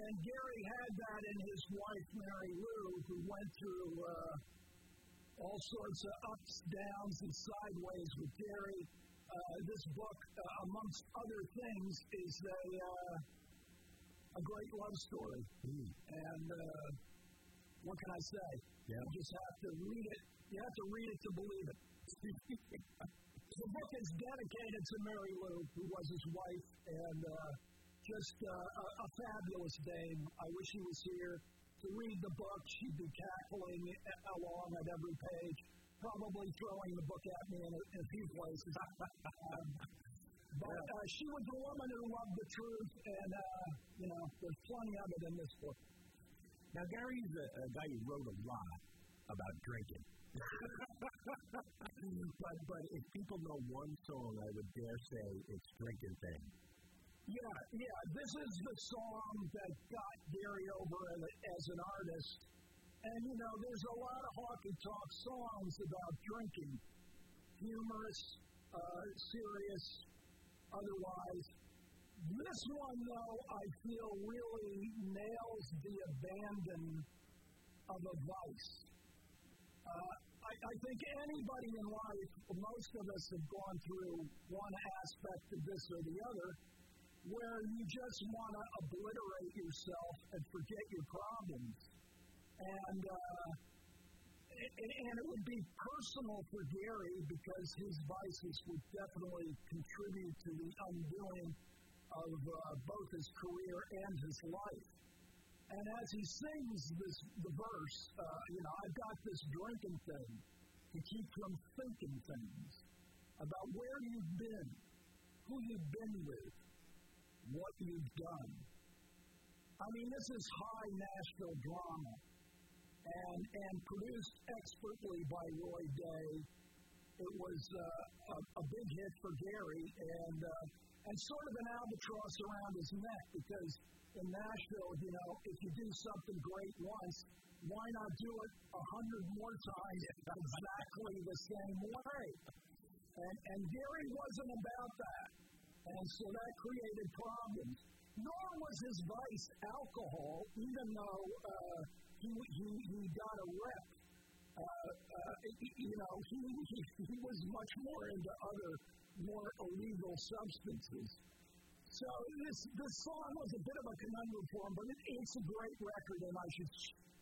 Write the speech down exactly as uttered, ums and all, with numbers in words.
and Gary had that in his wife, Mary Lou, who went through uh, all sorts of ups, downs, and sideways with Gary. Uh, this book, uh, amongst other things, is a, uh, a great love story. Mm. And uh, what can I say? Yeah. You just have to read it. You have to read it to believe it. The book is dedicated to Mary Lou, who was his wife, and uh, just uh, a, a fabulous dame. I wish she was here to read the book. She'd be cackling along at every page, probably throwing the book at me in a, in a few places. um, but uh, she was a woman who loved the truth, and, uh, you know, there's plenty of it in this book. Now, Gary's a, a guy who wrote a lot about drinking. but but if people know one song, I would dare say it's Drinking Thing. Yeah, yeah. This is the song that got Gary over as an artist. And, you know, there's a lot of honky tonk songs about drinking. Humorous, uh, serious, otherwise. This one, though, I feel really nails the abandon of a vice. Uh, I, I think anybody in life, most of us have gone through one aspect of this or the other, where you just want to obliterate yourself and forget your problems. And, uh, and, and it would be personal for Gary because his vices would definitely contribute to the undoing of uh, both his career and his life. And as he sings this, the verse, uh, you know, I've got this drinking thing to keep from thinking things about where you've been, who you've been with, what you've done. I mean, this is high Nashville drama, and and produced expertly by Roy Day. It was uh, a, a big hit for Gary, and uh, and sort of an albatross around his neck, because in Nashville, you know, if you do something great once, why not do it a hundred more times exactly the same way? And, and Gary wasn't about that. And so that created problems. Nor was his vice alcohol, even though uh, he, he, he got a rep. Uh, uh, you know, he, he, he was much more into other, more illegal substances. So this this song was a bit of a conundrum for him, but it, it's a great record, and I should